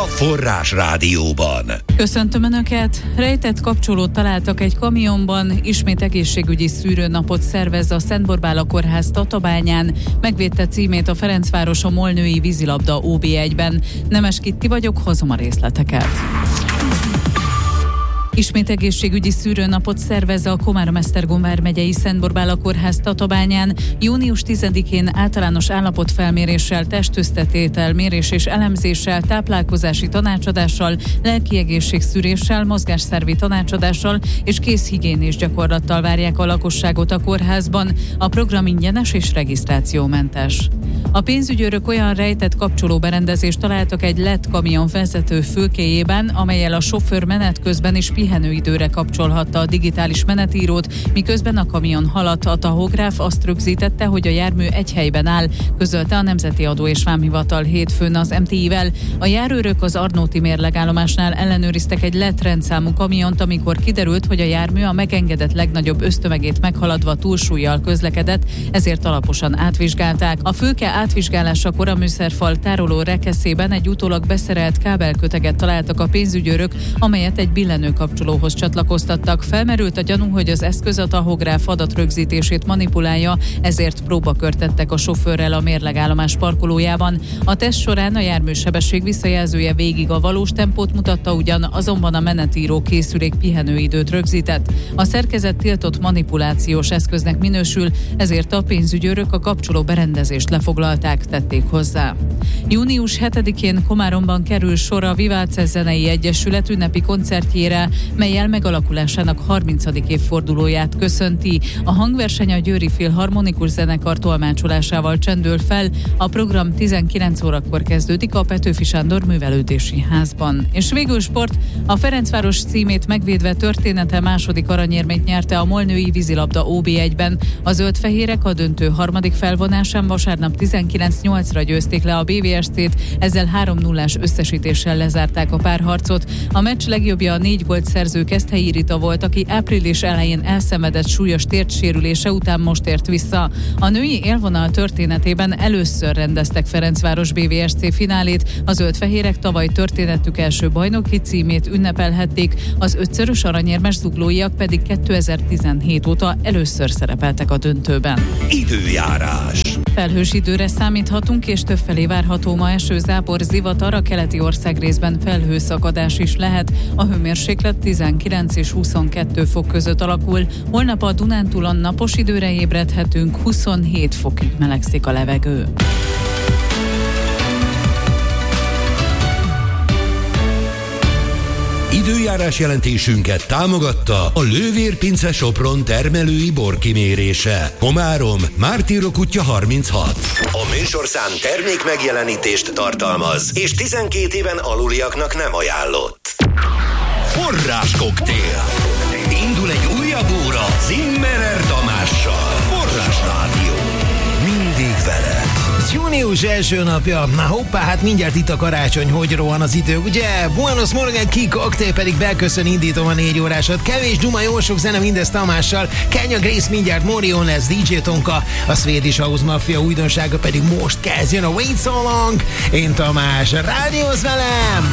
Forrás Rádióban. Köszöntöm Önöket! Rejtett kapcsolót találtak egy kamionban, ismét egészségügyi szűrőnapot szervez a Szent Borbála Kórház Tatabányán, megvédte címét a Ferencváros a Molnői vízilabda OB1-ben. Nemes Kitti vagyok, hozom a részleteket. Ismét egészségügyi szűrőnapot szervez a Komárom-Esztergom vármegyei Szent Borbála Kórház Tatabányán. Június 10-én általános állapotfelméréssel, testőztetétel, mérés és elemzéssel, táplálkozási tanácsadással, lelki egészségszűréssel, mozgásszervi tanácsadással és kézhigiénés gyakorlattal várják a lakosságot a kórházban. A program ingyenes és regisztrációmentes. A pénzügyőrök olyan rejtett kapcsolóberendezést találtak egy lett kamion vezető fülkéjében, amellyel a sofőr menet közben is pihenőidőre kapcsolhatta a digitális menetírót, miközben a kamion haladt. A tahográf azt rögzítette, hogy a jármű egy helyben áll, közölte a Nemzeti Adó és Vámhivatal hétfőn az MTI-vel. A járőrök az Arnóti mérlegállomásnál ellenőriztek egy lett rendszámú kamiont, amikor kiderült, hogy a jármű a megengedett legnagyobb ösztömegét meghaladva túlsúllyal közlekedett, ezért alaposan átvizsgálták. A fülke átvizsgálásakor a műszerfal tároló rekeszében egy utólag beszerelt kábelköteget találtak a pénzügyőrök, amelyet egy billenőkapcsolóhoz csatlakoztattak. Felmerült a gyanú, hogy az eszköz a tahográf adatrögzítését manipulálja, ezért próbakört tettek a sofőrrel a mérlegállomás parkolójában. A teszt során a jármű sebesség visszajelzője végig a valós tempót mutatta, azonban a menetíró készülék pihenőidőt rögzített. A szerkezet tiltott manipulációs eszköznek minősül, ezért a pénzügyőrök a kapcsoló berendezést lefoglalták, tették hozzá. Június 7-én Komáromban kerül sor a Viváce Zenei Egyesület ünnepi koncertjére, mellyel megalakulásának 30. évfordulóját köszönti. A hangverseny a Győri Filharmonikus Zenekar tolmácsolásával csendül fel. A program 19 órakor kezdődik a Petőfi Sándor Művelődési Házban. És végül sport, a Ferencváros címét megvédve története második aranyérmét nyerte a Molnői vízilabda OB1-ben. A zöldfehérek a döntő harmadik felvonásán vasárnap 19-8-ra győzték le a BVSC-t, ezzel 3-0-ás összesítéssel lezárták a párharcot. A meccs legjobbja a 4 gólt szerző Keszthelyi Rita volt, aki április elején elszenvedett súlyos térdsérülése után most ért vissza. A női élvonal történetében először rendeztek Ferencváros BVSC finálét, a zöldfehérek tavaly történetük első bajnoki címét ünnepelhették, az 5-szörös aranyérmes zuglóiak pedig 2017 óta először szerepeltek a döntőben. Időjárás. Felhős időre számíthatunk, és többfelé várható ma eső, zápor, zivatar, a keleti országrészben felhőszakadás is lehet. A hőmérséklet 19 és 22 fok között alakul. Holnap a Dunántúlon napos időre ébredhetünk, 27 fokig melegszik a levegő. Időjárás jelentésünket támogatta a Lővér Pince Sopron termelői borkimérése. Komárom, Mártírok útja 36. A műsorszám termék megjelenítést tartalmaz, és 12 éven aluliaknak nem ajánlott. Forráskoktél. Indul egy újabb óra Zimmerer Tamással. Forrás Rádió. Mindig veled. Június első napja, na hoppá, hát mindjárt itt a karácsony, hogy rohan az idő, ugye? Buenos Morgan Key Cocktail pedig beköszön, indítom a 4 órásat. Kevés duma, jó sok zene, mindez Tamással. Kenya Grace mindjárt, Morion lesz, DJ Tonka, a Swedish House Mafia újdonsága pedig most kezdjön, a Wait So Long. Én Tamás, rádiózz velem!